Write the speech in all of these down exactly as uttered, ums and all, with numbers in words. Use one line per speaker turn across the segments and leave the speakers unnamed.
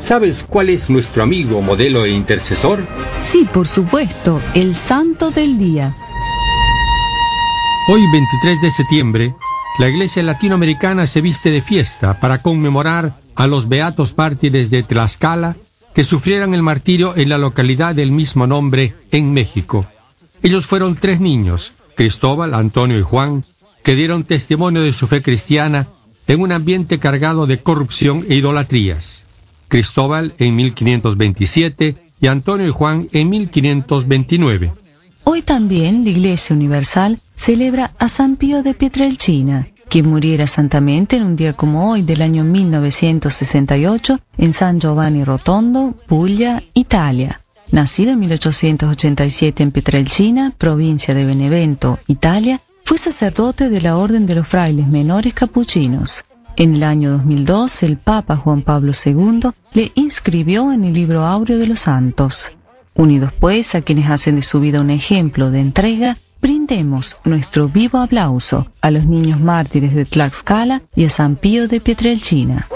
¿Sabes cuál es nuestro amigo, modelo e intercesor?
Sí, por supuesto, el santo del día.
Hoy, veintitrés de septiembre, la Iglesia Latinoamericana se viste de fiesta para conmemorar a los beatos mártires de Tlaxcala que sufrieron el martirio en la localidad del mismo nombre en México. Ellos fueron tres niños, Cristóbal, Antonio y Juan, que dieron testimonio de su fe cristiana en un ambiente cargado de corrupción e idolatrías. Cristóbal en mil quinientos veintisiete y Antonio y Juan en mil quinientos veintinueve.
Hoy también la Iglesia Universal celebra a San Pío de Pietrelcina, quien muriera santamente en un día como hoy del año mil novecientos sesenta y ocho en San Giovanni Rotondo, Puglia, Italia. Nacido en mil ochocientos ochenta y siete en Pietrelcina, provincia de Benevento, Italia, fue sacerdote de la Orden de los Frailes Menores Capuchinos. En el año dos mil dos, el Papa Juan Pablo segundo le inscribió en el Libro Áureo de los Santos. Unidos pues a quienes hacen de su vida un ejemplo de entrega, brindemos nuestro vivo aplauso a los niños mártires de Tlaxcala y a San Pío de Pietrelcina.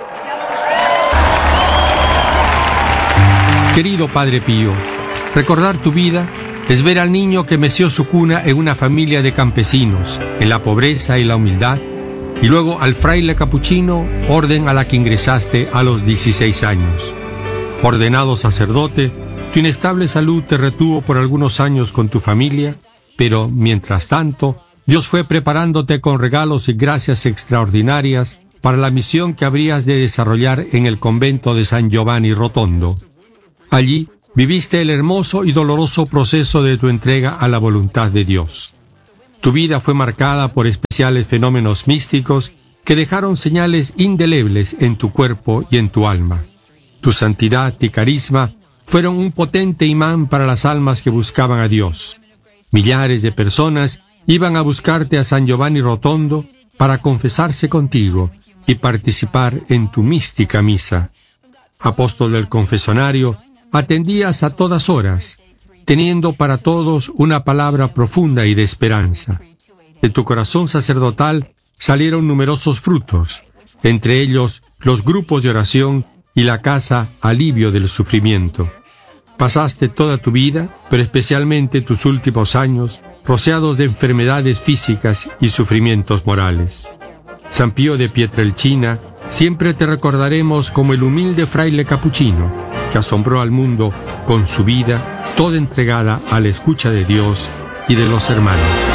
Querido Padre Pío, recordar tu vida es ver al niño que meció su cuna en una familia de campesinos, en la pobreza y la humildad, y luego al fraile capuchino, orden a la que ingresaste a los dieciséis años. Ordenado sacerdote, tu inestable salud te retuvo por algunos años con tu familia, pero mientras tanto, Dios fue preparándote con regalos y gracias extraordinarias para la misión que habrías de desarrollar en el convento de San Giovanni Rotondo. Allí viviste el hermoso y doloroso proceso de tu entrega a la voluntad de Dios. Tu vida fue marcada por especiales fenómenos místicos que dejaron señales indelebles en tu cuerpo y en tu alma. Tu santidad y carisma fueron un potente imán para las almas que buscaban a Dios. Millares de personas iban a buscarte a San Giovanni Rotondo para confesarse contigo y participar en tu mística misa. Apóstol del confesonario, atendías a todas horas, teniendo para todos una palabra profunda y de esperanza. De tu corazón sacerdotal salieron numerosos frutos, entre ellos los grupos de oración y la casa Alivio del Sufrimiento. Pasaste toda tu vida, pero especialmente tus últimos años, rociados de enfermedades físicas y sufrimientos morales. San Pío de Pietrelcina, siempre te recordaremos como el humilde fraile capuchino que asombró al mundo con su vida toda entregada a la escucha de Dios y de los hermanos.